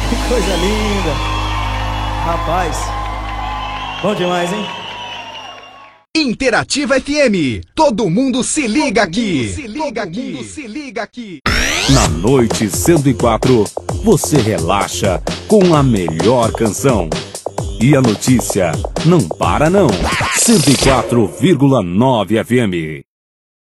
Que coisa linda. Rapaz, bom demais, hein? Interativa FM. Todo mundo se liga aqui. Todo mundo se liga aqui. Na Noite 104, você relaxa com a melhor canção. E a notícia não para não. 104,9 FM.